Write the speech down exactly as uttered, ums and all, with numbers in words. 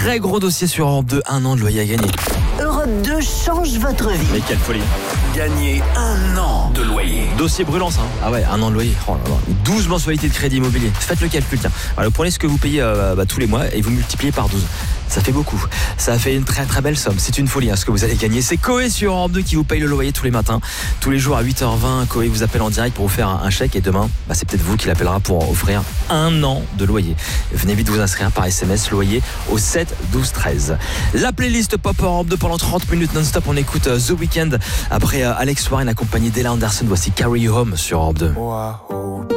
très gros dossier sur Europe deux, un an de loyer à gagner. Europe deux change votre vie. Mais quelle folie. Gagner un an de loyer. Dossier brûlant ça. Ah ouais, un an de loyer. Oh là là. douze mensualités de crédit immobilier. Faites le calcul, tiens. Alors, vous prenez ce que vous payez euh, bah, tous les mois et vous multipliez par douze. Ça fait beaucoup. Ça fait une très très belle somme. C'est une folie hein, ce que vous allez gagner. C'est Coé sur Europe deux qui vous paye le loyer tous les matins. Tous les jours à huit heures vingt, Coé vous appelle en direct pour vous faire un, un chèque. Et demain, bah, c'est peut-être vous qui l'appellera pour offrir un an de loyer. Venez vite vous inscrire par S M S loyer au sept douze treize. La playlist Pop Europe deux pendant trente minutes non-stop. On écoute uh, The Weeknd. Après uh, Alex Warren accompagné d'Ella Anderson. Voici Carry You Home sur Europe deux. Wow.